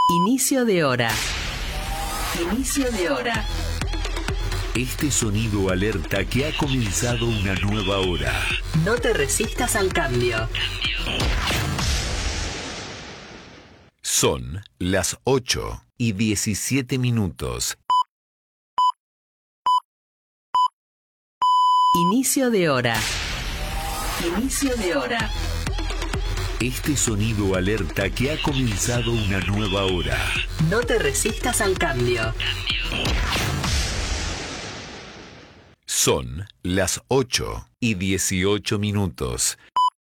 Inicio de hora. Inicio de hora. Este sonido alerta que ha comenzado una nueva hora. No te resistas al cambio. Son las 8:17. Inicio de hora. Inicio de hora. Este sonido alerta que ha comenzado una nueva hora. No te resistas al cambio. Son las 8:18.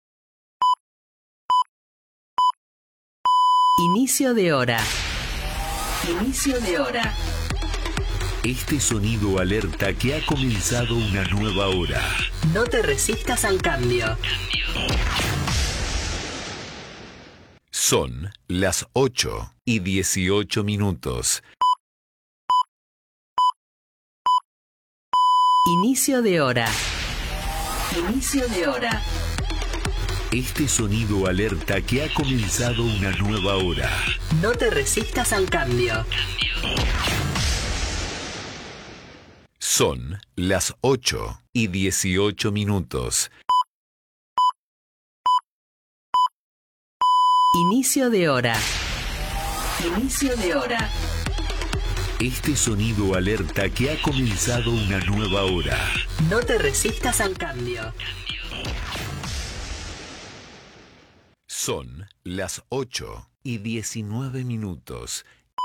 Inicio de hora. Inicio de hora. Este sonido alerta que ha comenzado una nueva hora. No te resistas al cambio. Son las 8:18. Inicio de hora. Inicio de hora. Este sonido alerta que ha comenzado una nueva hora. No te resistas al cambio. Son las 8:18. Inicio de hora. Inicio de hora. Este sonido alerta que ha comenzado una nueva hora. No te resistas al cambio. Son las 8:19.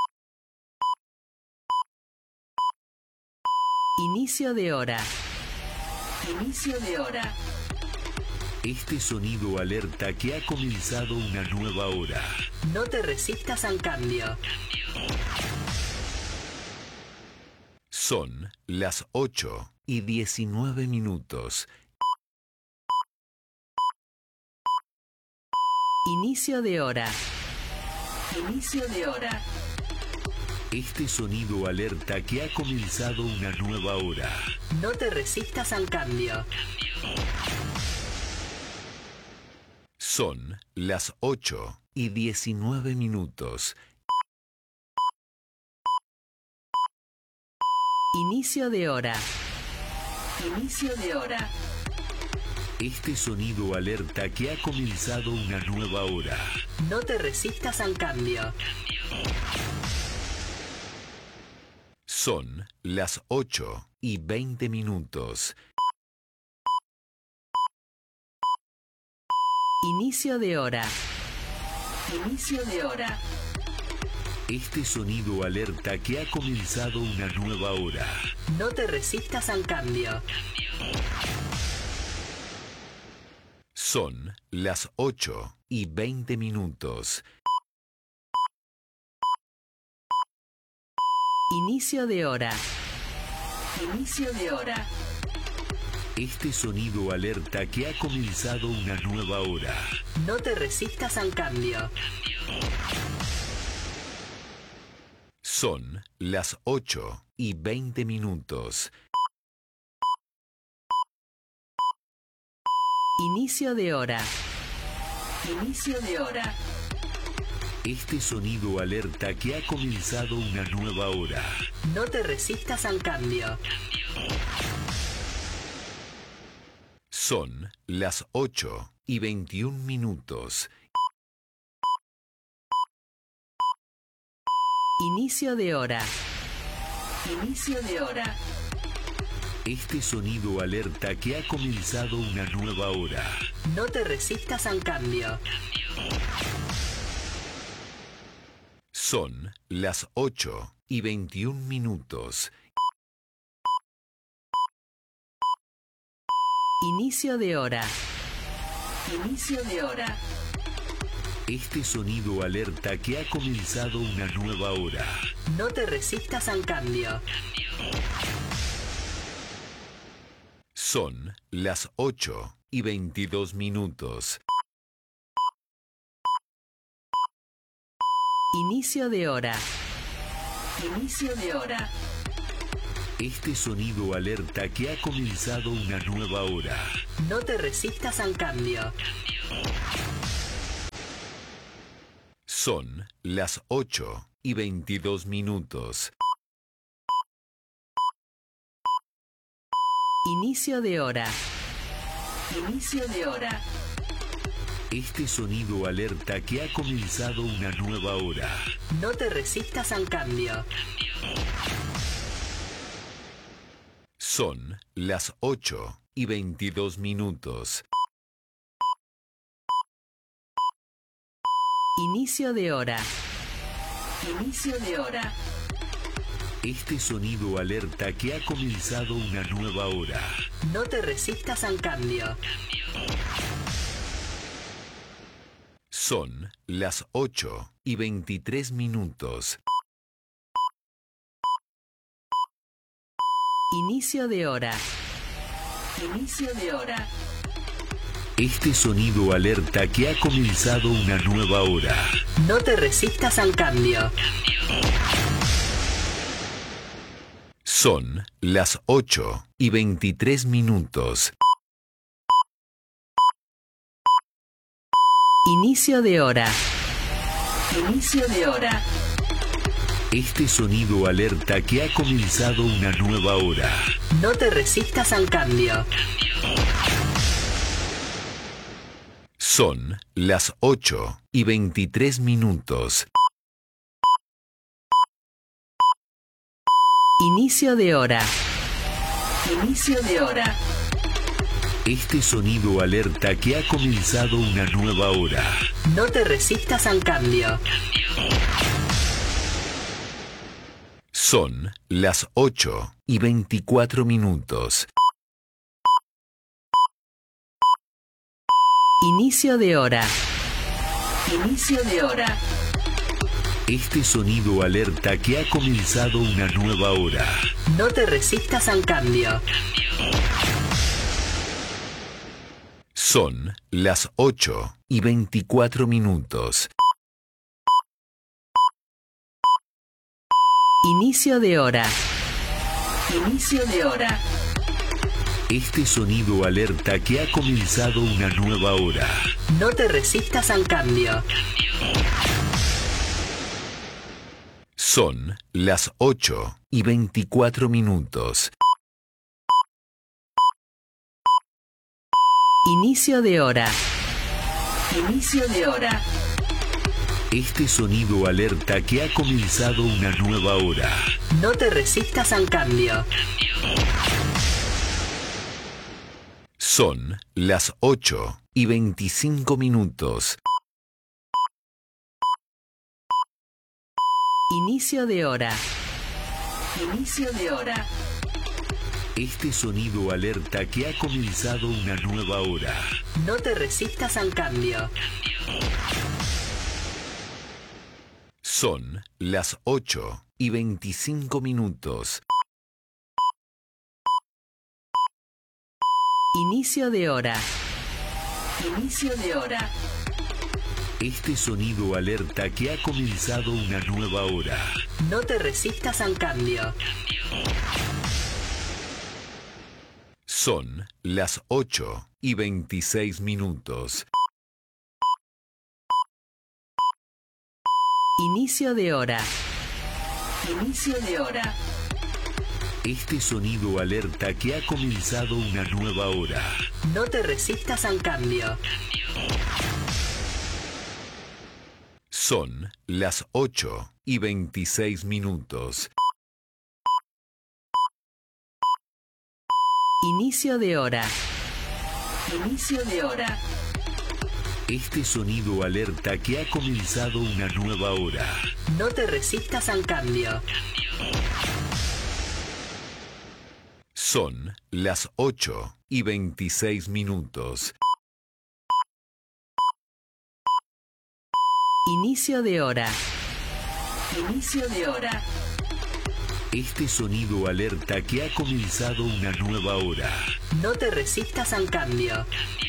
Inicio de hora. Inicio de hora. Este sonido alerta que ha comenzado una nueva hora. No te resistas al cambio. Son las 8:19. Inicio de hora. Inicio de hora. Este sonido alerta que ha comenzado una nueva hora. No te resistas al cambio. Son las 8:19. Inicio de hora. Inicio de hora. Este sonido alerta que ha comenzado una nueva hora. No te resistas al cambio. Son las 8:20. Inicio de hora. Inicio de hora. Este sonido alerta que ha comenzado una nueva hora. No te resistas al cambio. Son las 8:20. Inicio de hora. Inicio de hora. Este sonido alerta que ha comenzado una nueva hora. No te resistas al cambio. Son las 8:20. Inicio de hora. Inicio de hora. Este sonido alerta que ha comenzado una nueva hora. No te resistas al cambio. Son las 8:21. Inicio de hora. Inicio de hora. Este sonido alerta que ha comenzado una nueva hora. No te resistas al cambio. Son las 8:21. Inicio de hora. Inicio de hora. Este sonido alerta que ha comenzado una nueva hora. No te resistas al cambio. Son las 8:22. Inicio de hora. Inicio de hora. Este sonido alerta que ha comenzado una nueva hora. No te resistas al cambio. Son las 8:22. Inicio de hora. Inicio de hora. Este sonido alerta que ha comenzado una nueva hora. No te resistas al cambio. Son las 8:22. Inicio de hora. Inicio de hora. Este sonido alerta que ha comenzado una nueva hora. No te resistas al cambio. Son las 8:23. Inicio de hora. Inicio de hora. Este sonido alerta que ha comenzado una nueva hora. No te resistas al cambio. Son las 8:23. Inicio de hora. Inicio de hora. Este sonido alerta que ha comenzado una nueva hora. No te resistas al cambio. Son las 8:23. Inicio de hora. Inicio de hora. Este sonido alerta que ha comenzado una nueva hora. No te resistas al cambio. Son las 8:24. Inicio de hora. Inicio de hora. Este sonido alerta que ha comenzado una nueva hora. No te resistas al cambio. Son las 8:24. Inicio de hora. Inicio de hora. Este sonido alerta que ha comenzado una nueva hora. No te resistas al cambio. Son las 8:24. Inicio de hora. Inicio de hora. Este sonido alerta que ha comenzado una nueva hora. No te resistas al cambio. Son las 8:25. Inicio de hora. Inicio de hora. Este sonido alerta que ha comenzado una nueva hora. No te resistas al cambio. Son las 8:25. Inicio de hora. Inicio de hora. Este sonido alerta que ha comenzado una nueva hora. No te resistas al cambio. Son las 8:26. Inicio de hora. Inicio de hora. Este sonido alerta que ha comenzado una nueva hora. No te resistas al cambio. Son las 8:26. Inicio de hora. Inicio de hora. Este sonido alerta que ha comenzado una nueva hora. No te resistas al cambio. Son las 8:26. Inicio de hora. Inicio de hora. Este sonido alerta que ha comenzado una nueva hora. No te resistas al cambio.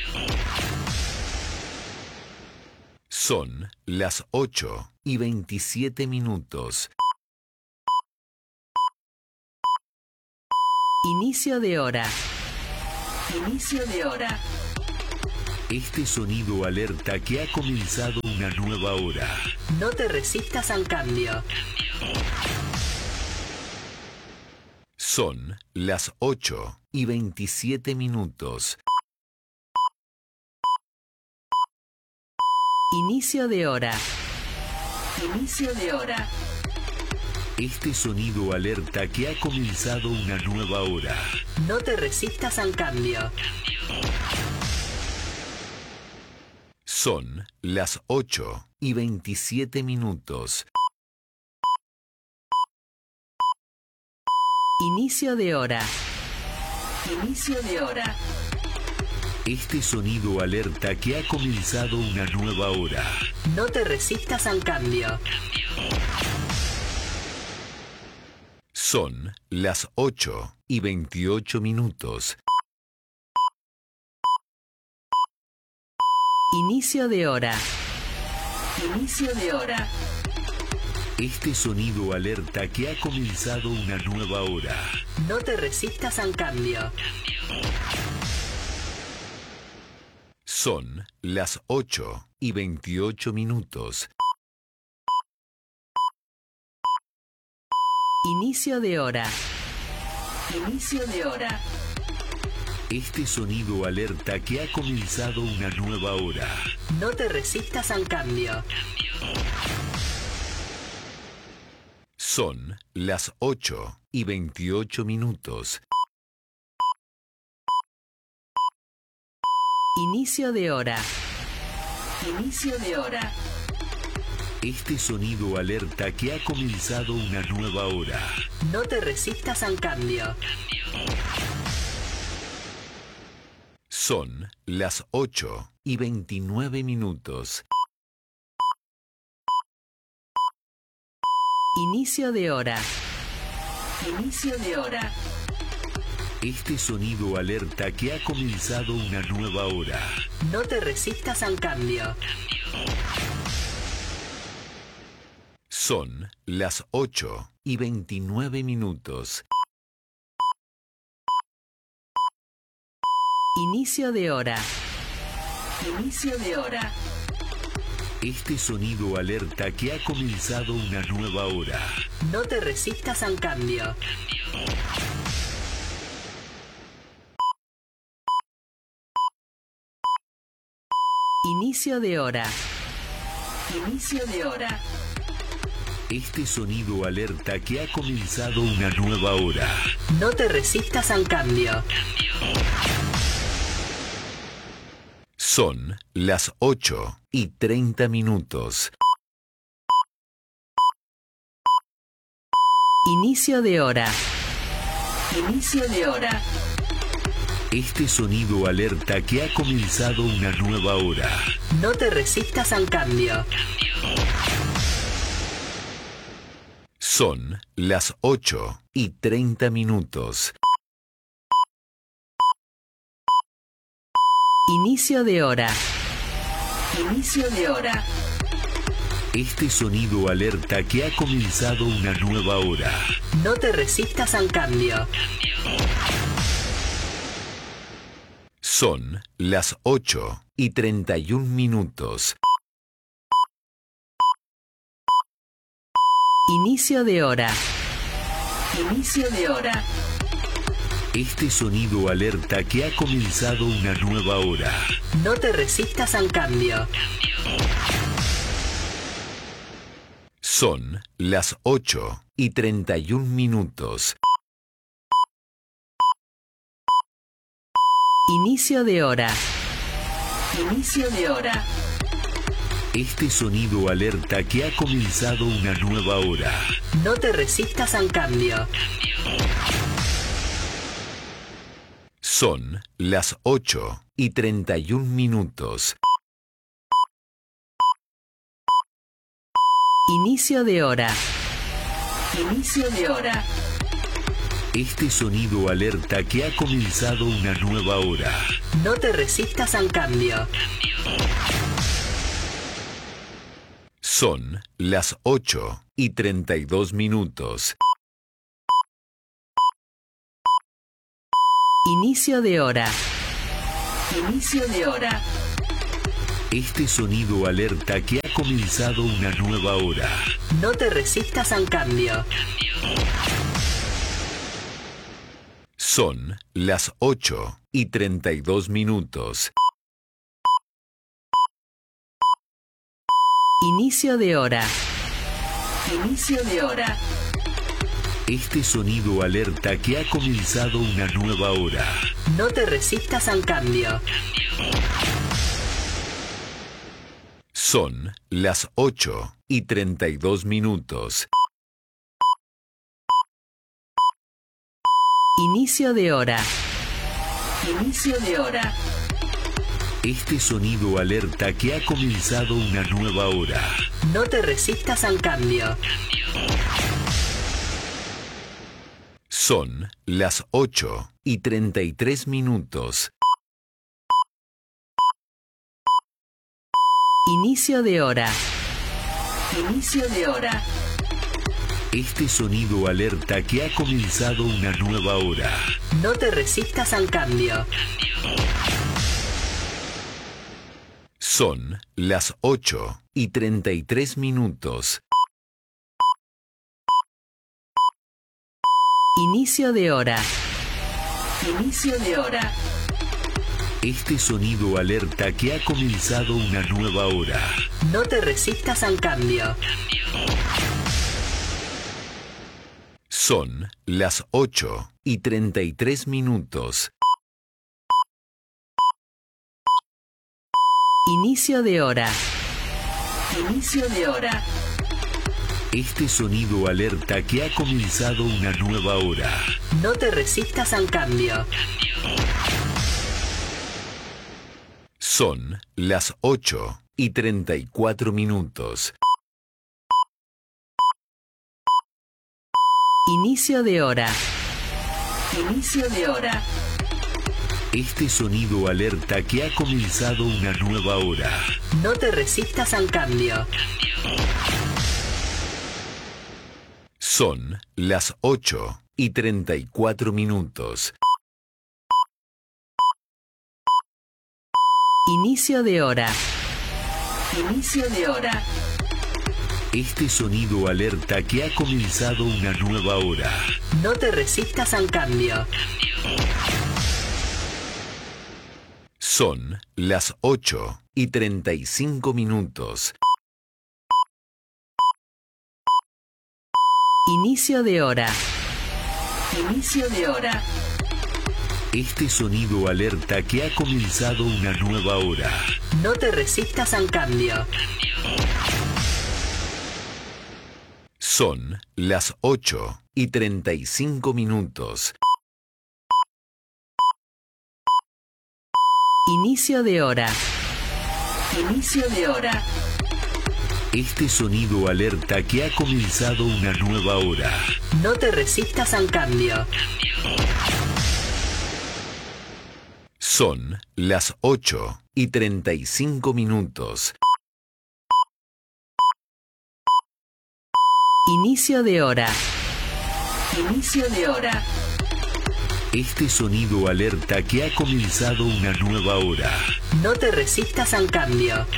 Son las 8:27. Inicio de hora. Inicio de hora. Este sonido alerta que ha comenzado una nueva hora. No te resistas al cambio. Son las 8:27. Inicio de hora. Inicio de hora. Este sonido alerta que ha comenzado una nueva hora. No te resistas al cambio. Son las 8:27. Inicio de hora. Inicio de hora. Este sonido alerta que ha comenzado una nueva hora. No te resistas al cambio. Son las 8:28. Inicio de hora. Inicio de hora. Este sonido alerta que ha comenzado una nueva hora. No te resistas al cambio. Son las 8:28. Inicio de hora. Inicio de hora. Este sonido alerta que ha comenzado una nueva hora. No te resistas al cambio. Son las 8:28. Inicio de hora. Inicio de hora. Este sonido alerta que ha comenzado una nueva hora. No te resistas al cambio. Son las 8:29. Inicio de hora. Inicio de hora. Este sonido alerta que ha comenzado una nueva hora. No te resistas al cambio. Son las 8:29. Inicio de hora. Inicio de hora. Este sonido alerta que ha comenzado una nueva hora. No te resistas al cambio. Inicio de hora. Inicio de hora. Este sonido alerta que ha comenzado una nueva hora. No te resistas al cambio. Son las 8:30. Inicio de hora. Inicio de hora. Este sonido alerta que ha comenzado una nueva hora. No te resistas al cambio. Son las 8:30. Inicio de hora. Inicio de hora. Este sonido alerta que ha comenzado una nueva hora. No te resistas al cambio. Son las 8:31. Inicio de hora. Inicio de hora. Este sonido alerta que ha comenzado una nueva hora. No te resistas al cambio. Son las 8:31. Inicio de hora. Inicio de hora. Este sonido alerta que ha comenzado una nueva hora. No te resistas al cambio. Son las 8:31. Inicio de hora. Inicio de hora. Este sonido alerta que ha comenzado una nueva hora. No te resistas al cambio. Son las 8:32. Inicio de hora. Inicio de hora. Este sonido alerta que ha comenzado una nueva hora. No te resistas al cambio. Son las 8:32. Inicio de hora. Inicio de hora. Este sonido alerta que ha comenzado una nueva hora. No te resistas al cambio. Son las 8:32. Inicio de hora. Inicio de hora. Este sonido alerta que ha comenzado una nueva hora. No te resistas al cambio. Son las 8:33. Inicio de hora. Inicio de hora. Este sonido alerta que ha comenzado una nueva hora. No te resistas al cambio. Son las 8:33. Inicio de hora. Inicio de hora. Este sonido alerta que ha comenzado una nueva hora. No te resistas al cambio. Son las 8:33. Inicio de hora. Inicio de hora. Este sonido alerta que ha comenzado una nueva hora. No te resistas al cambio. Son las 8:34. Inicio de hora. Inicio de hora. Este sonido alerta que ha comenzado una nueva hora. No te resistas al cambio. Son las 8:34. Inicio de hora. Inicio de hora. Este sonido alerta que ha comenzado una nueva hora. No te resistas al cambio. Son las 8:35. Inicio de hora. Inicio de hora. Este sonido alerta que ha comenzado una nueva hora. No te resistas al cambio. Son las 8:35. Inicio de hora. Inicio de hora. Este sonido alerta que ha comenzado una nueva hora. No te resistas al cambio. Son las 8:35. Inicio de hora. Inicio de hora. Este sonido alerta que ha comenzado una nueva hora. No te resistas al cambio.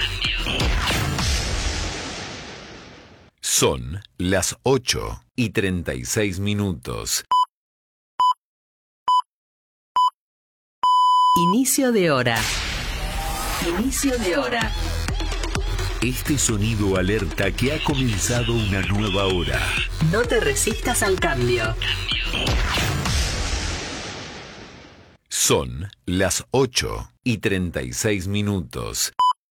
Son las 8:36. Inicio de hora. Inicio de hora. Este sonido alerta que ha comenzado una nueva hora. No te resistas al cambio. Son las 8:36.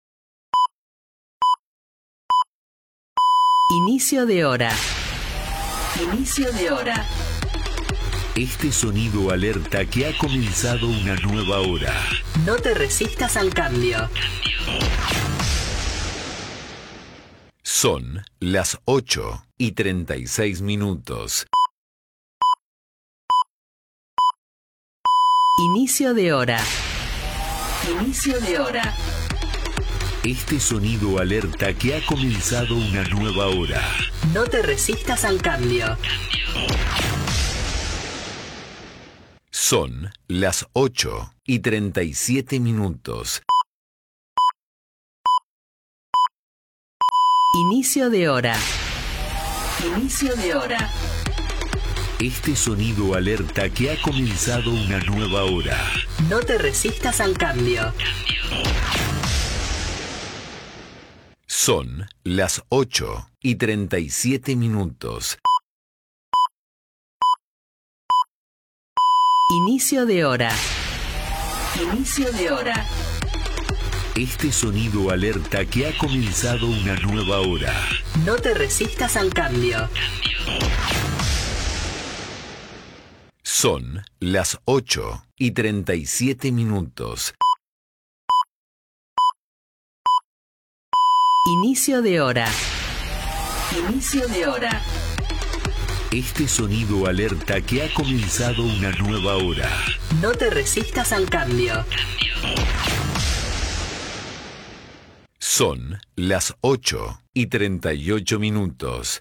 Inicio de hora. Inicio de hora. Este sonido alerta que ha comenzado una nueva hora. No te resistas al cambio. Son las 8:36. Inicio de hora. Inicio de hora. Este sonido alerta que ha comenzado una nueva hora. No te resistas al cambio. Son las 8:37. Inicio de hora. Inicio de hora. Este sonido alerta que ha comenzado una nueva hora. No te resistas al cambio. Son las 8:37. Inicio de hora. Inicio de hora. Este sonido alerta que ha comenzado una nueva hora. No te resistas al cambio. Son las 8:37. Inicio de hora. Inicio de hora. Este sonido alerta que ha comenzado una nueva hora. No te resistas al cambio. Son las 8:38.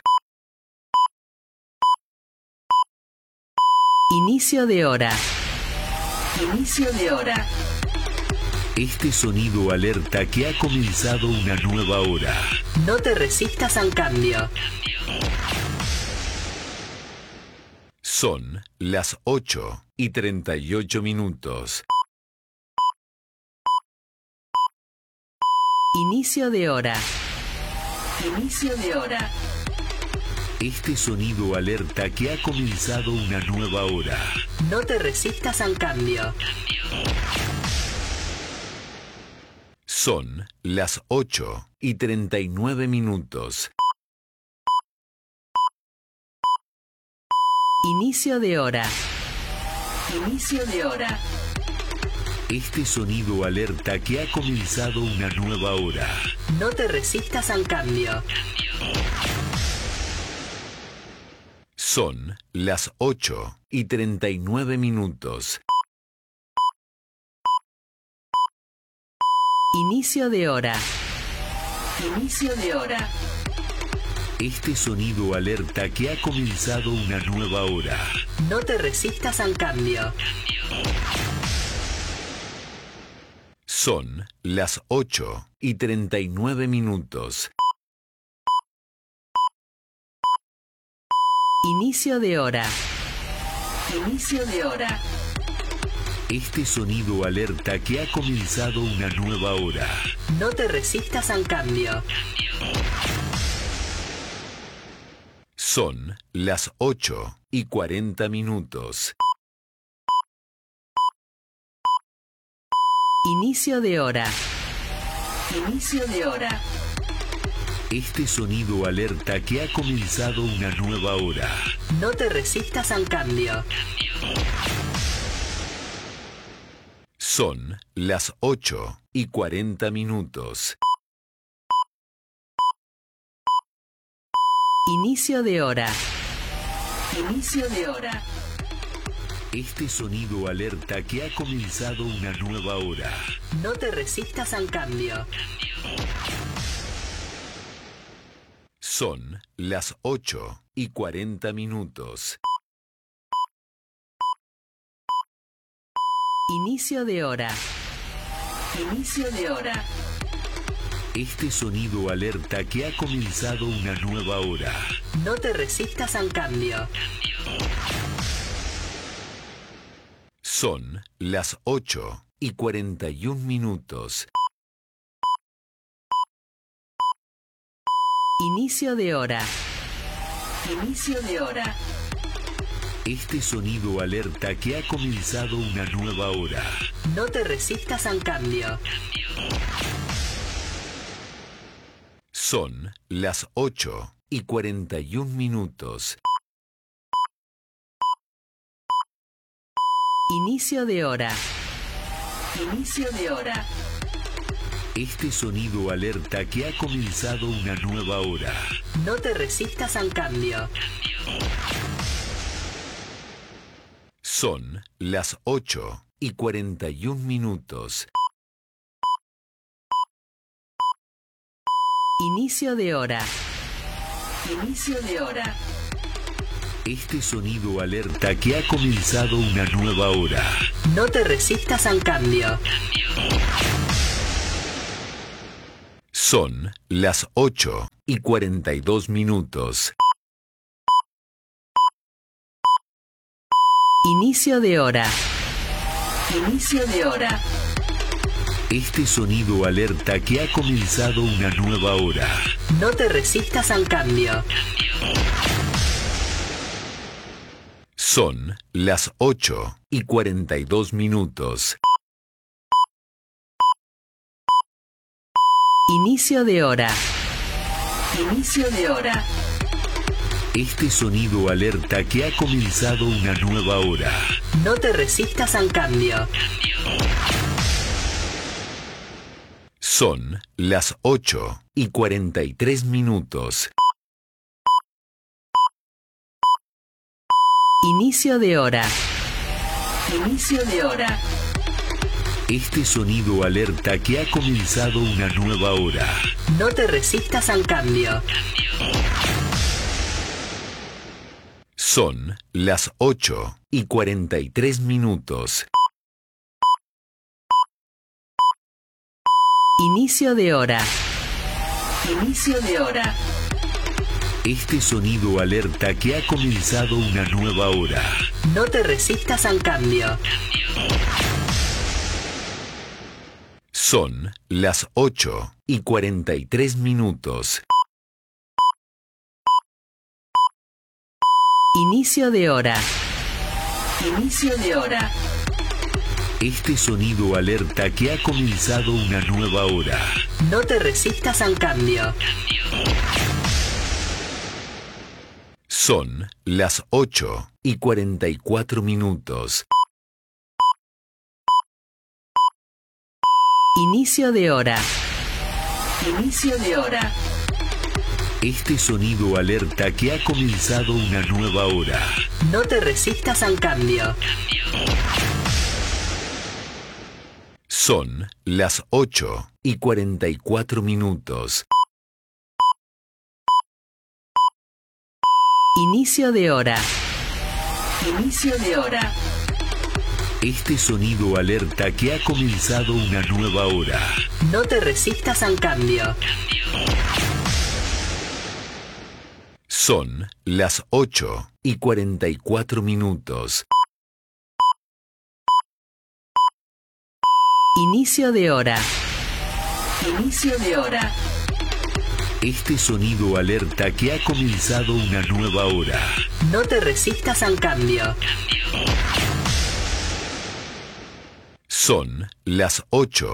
Inicio de hora. Inicio de hora. Este sonido alerta que ha comenzado una nueva hora. No te resistas al cambio. Son las 8:38. Inicio de hora. Inicio de hora. Este sonido alerta que ha comenzado una nueva hora. No te resistas al cambio. Son las 8:39. Inicio de hora. Inicio de hora. Este sonido alerta que ha comenzado una nueva hora. No te resistas al cambio. Son las 8:39. Inicio de hora. Inicio de hora. Este sonido alerta que ha comenzado una nueva hora. No te resistas al cambio. Son las 8:39. Inicio de hora. Inicio de hora. Este sonido alerta que ha comenzado una nueva hora. No te resistas al cambio. Son las 8:40. Inicio de hora. Inicio de hora. Este sonido alerta que ha comenzado una nueva hora. No te resistas al cambio. Son las 8:40. Inicio de hora. Inicio de hora. Este sonido alerta que ha comenzado una nueva hora. No te resistas al cambio. Son las 8:40. Inicio de hora. Inicio de hora. Este sonido alerta que ha comenzado una nueva hora. No te resistas al cambio. Son las 8:41. Inicio de hora. Inicio de hora. Este sonido alerta que ha comenzado una nueva hora. No te resistas al cambio. Son las 8:41. Inicio de hora. Inicio de hora. Este sonido alerta que ha comenzado una nueva hora. No te resistas al cambio. Son las 8:41. Inicio de hora. Inicio de hora. Este sonido alerta que ha comenzado una nueva hora. No te resistas al cambio. Son las 8:42. Inicio de hora. Inicio de hora. Este sonido alerta que ha comenzado una nueva hora. No te resistas al cambio. Son las 8:42. Inicio de hora. Inicio de hora. Este sonido alerta que ha comenzado una nueva hora. No te resistas al cambio. Son las 8:43. Inicio de hora. Inicio de hora. Este sonido alerta que ha comenzado una nueva hora. No te resistas al cambio. Son las 8:43. Inicio de hora. Inicio de hora. Este sonido alerta que ha comenzado una nueva hora. No te resistas al cambio. Son las 8:43. Inicio de hora. Inicio de hora. Este sonido alerta que ha comenzado una nueva hora. No te resistas al cambio. Son las 8:44. Inicio de hora. Inicio de hora. Este sonido alerta que ha comenzado una nueva hora. No te resistas al cambio. Son las 8:44. Inicio de hora. Inicio de hora. Este sonido alerta que ha comenzado una nueva hora. No te resistas al cambio. Son las 8:44. Inicio de hora. Inicio de hora. Este sonido alerta que ha comenzado una nueva hora. No te resistas al cambio. Son las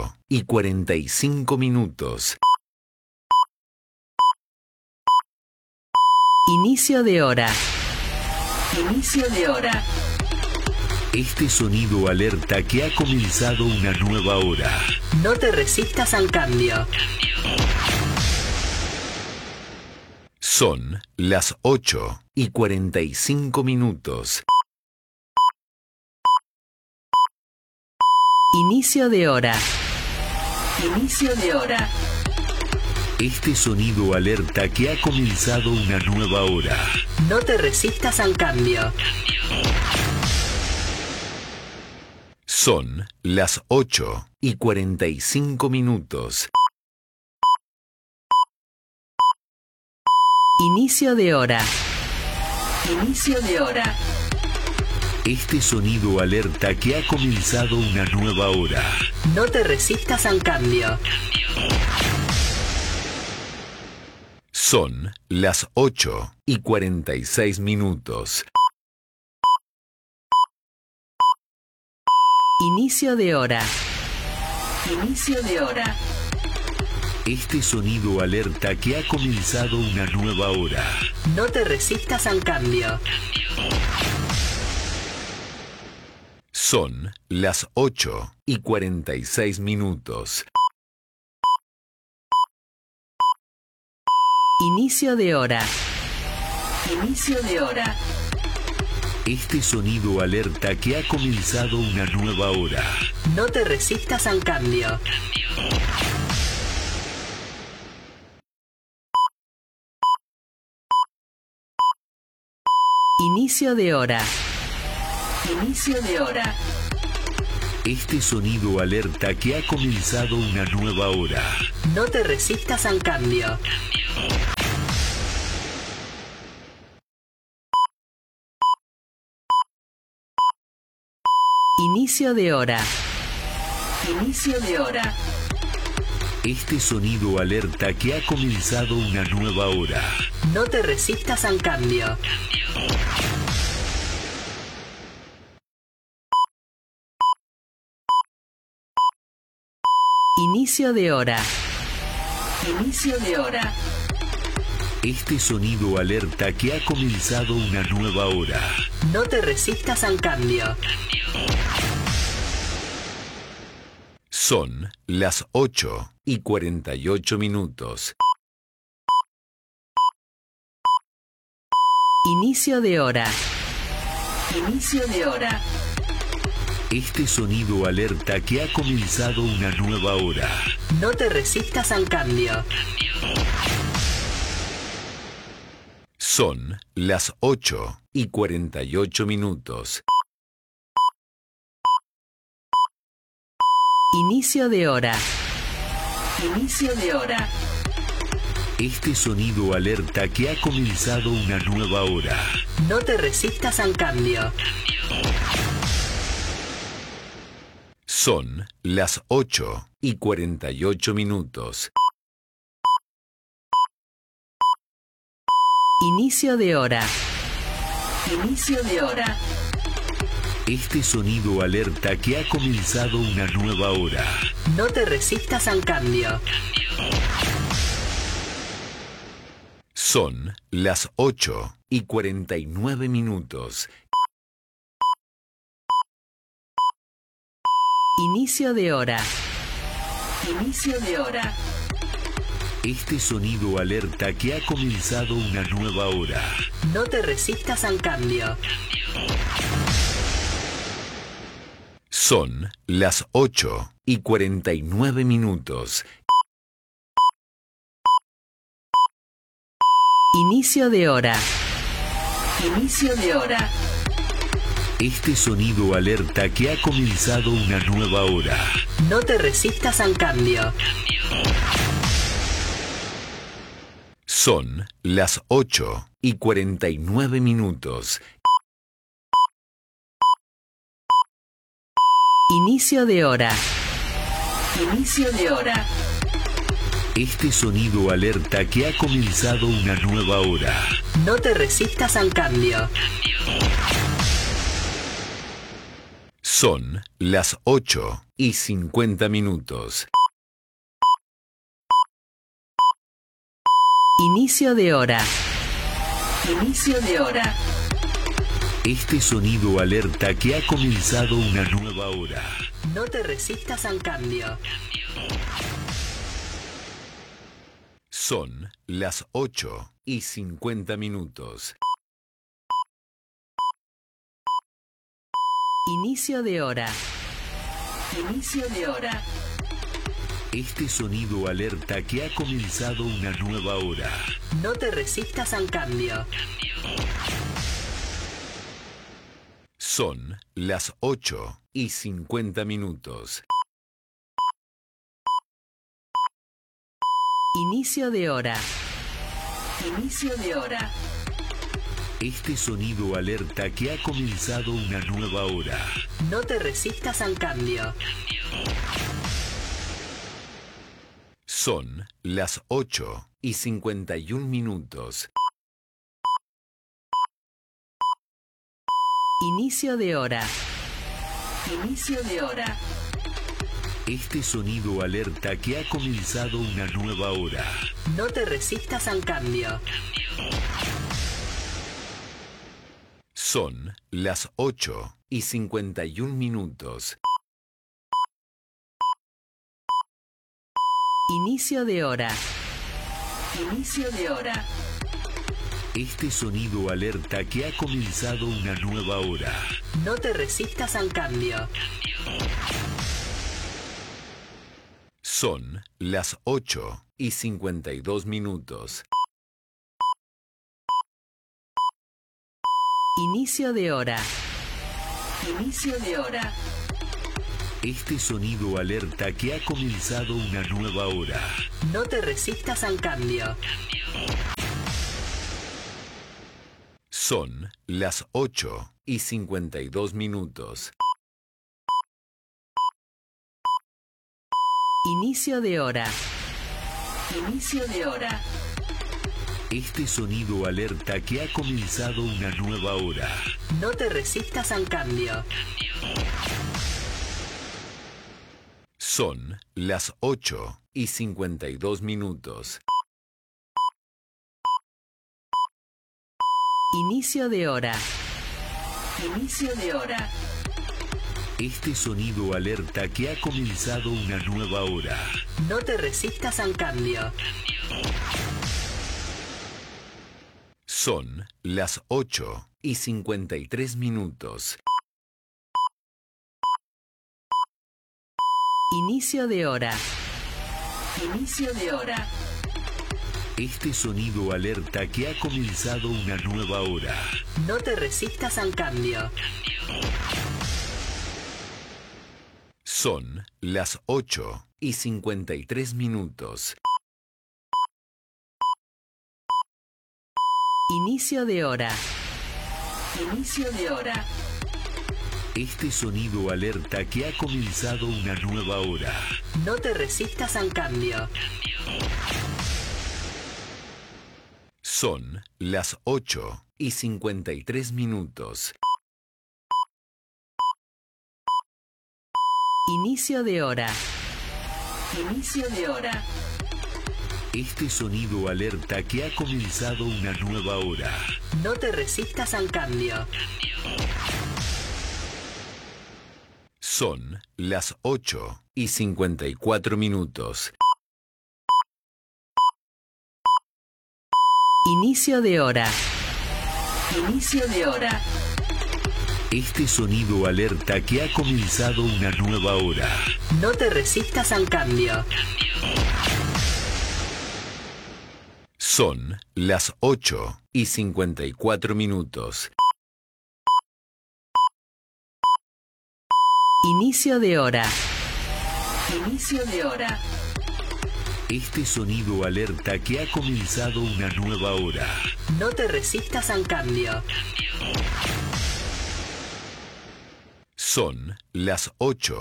8:45. Inicio de hora. Inicio de hora. Este sonido alerta que ha comenzado una nueva hora. No te resistas al cambio. Son las 8:45. Inicio de hora. Inicio de hora. Este sonido alerta que ha comenzado una nueva hora. No te resistas al cambio. Son las 8:45. Inicio de hora. Inicio de hora. Este sonido alerta que ha comenzado una nueva hora. No te resistas al cambio. Son las 8:46. Inicio de hora. Inicio de hora. Este sonido alerta que ha comenzado una nueva hora. No te resistas al cambio. Son las 8:46. Inicio de hora. Inicio de hora. Este sonido alerta que ha comenzado una nueva hora. No te resistas al cambio. Inicio de hora. Inicio de hora. Este sonido alerta que ha comenzado una nueva hora. No te resistas al cambio. Inicio de hora. Inicio de hora. Este sonido alerta que ha comenzado una nueva hora. No te resistas al cambio. Inicio de hora. Inicio de hora. Este sonido alerta que ha comenzado una nueva hora. No te resistas al cambio. Son las 8:48. Inicio de hora. Inicio de hora. Este sonido alerta que ha comenzado una nueva hora. No te resistas al cambio. Son las 8:48. Inicio de hora. Inicio de hora. Este sonido alerta que ha comenzado una nueva hora. No te resistas al cambio. Son las 8:48. Inicio de hora. Inicio de hora. Este sonido alerta que ha comenzado una nueva hora. No te resistas al cambio. Son las 8:49. Inicio de hora. Inicio de hora. Este sonido alerta que ha comenzado una nueva hora. No te resistas al cambio. Son las 8:49. Inicio de hora. Inicio de hora. Este sonido alerta que ha comenzado una nueva hora. No te resistas al cambio. Son las 8:49. Inicio de hora. Inicio de hora. Este sonido alerta que ha comenzado una nueva hora. No te resistas al cambio. Son las 8:50. Inicio de hora. Inicio de hora. Este sonido alerta que ha comenzado una nueva hora. No te resistas al cambio. Son las 8:50. Inicio de hora. Inicio de hora. Este sonido alerta que ha comenzado una nueva hora. No te resistas al cambio. Son las 8:50. Inicio de hora. Inicio de hora. Este sonido alerta que ha comenzado una nueva hora. No te resistas al cambio. Son las 8:51. Inicio de hora. Inicio de hora. Este sonido alerta que ha comenzado una nueva hora. No te resistas al cambio. Son las 8:51. Inicio de hora. Inicio de hora. Este sonido alerta que ha comenzado una nueva hora. No te resistas al cambio. Son las 8:52. Inicio de hora. Inicio de hora. Este sonido alerta que ha comenzado una nueva hora. No te resistas al cambio. Son las 8:52. Inicio de hora. Inicio de hora. Este sonido alerta que ha comenzado una nueva hora. No te resistas al cambio. Son las 8:52. Inicio de hora. Inicio de hora. Este sonido alerta que ha comenzado una nueva hora. No te resistas al cambio. Son las 8:53. Inicio de hora. Inicio de hora. Este sonido alerta que ha comenzado una nueva hora. No te resistas al cambio. Son las 8:53. Inicio de hora. Inicio de hora. Este sonido alerta que ha comenzado una nueva hora. No te resistas al cambio. Son las 8:53. Inicio de hora. Inicio de hora. Este sonido alerta que ha comenzado una nueva hora. No te resistas al cambio. Son las 8:54. Inicio de hora. Inicio de hora. Este sonido alerta que ha comenzado una nueva hora. No te resistas al cambio. Son las 8:54. Inicio de hora. Inicio de hora. Este sonido alerta que ha comenzado una nueva hora. No te resistas al cambio. Son las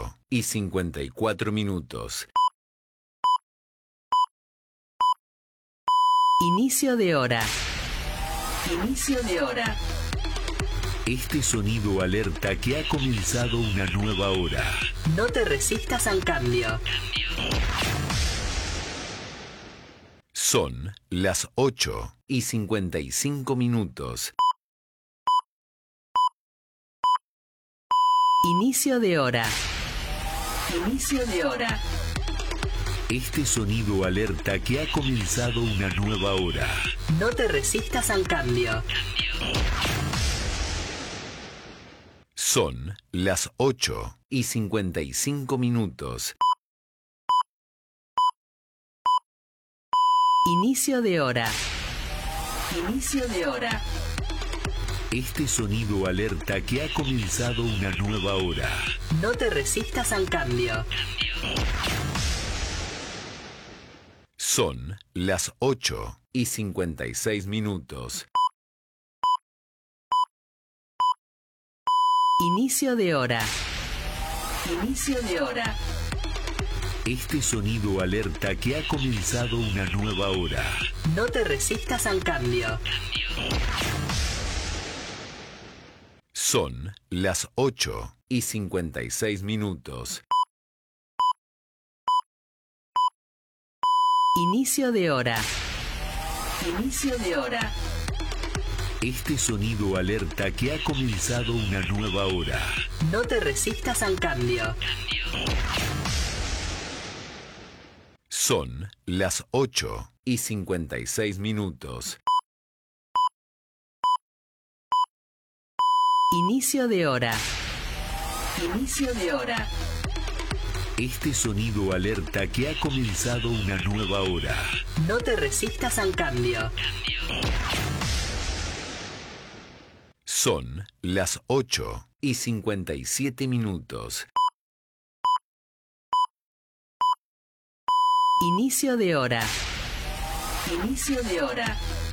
8:54. Inicio de hora. Inicio de hora. Este sonido alerta que ha comenzado una nueva hora. No te resistas al cambio. Son las 8:55. Inicio de hora. Inicio de hora. Este sonido alerta que ha comenzado una nueva hora. No te resistas al cambio. Son las 8:55. Inicio de hora. Inicio de hora. Este sonido alerta que ha comenzado una nueva hora. No te resistas al cambio. Son las 8:56. Inicio de hora. Inicio de hora. Este sonido alerta que ha comenzado una nueva hora. No te resistas al cambio. Son las 8:56. Inicio de hora. Inicio de hora. Este sonido alerta que ha comenzado una nueva hora. No te resistas al cambio. Son las 8:56. Inicio de hora. Inicio de hora. Este sonido alerta que ha comenzado una nueva hora. No te resistas al cambio. Son las 8:57. Inicio de hora. Inicio de hora.